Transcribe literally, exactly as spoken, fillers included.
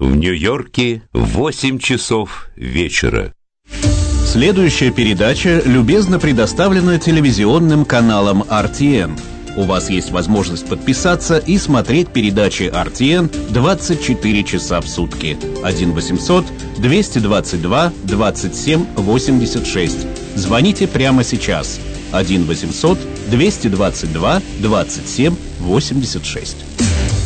В Нью-Йорке восемь часов вечера. Следующая передача любезно предоставлена телевизионным каналом ар ти эн. У вас есть возможность подписаться и смотреть передачи ар ти эн двадцать четыре часа в сутки. один восемьсот двести двадцать два двадцать семь восемьдесят шесть. Звоните прямо сейчас. один восемьсот двести двадцать два двадцать семь восемьдесят шесть.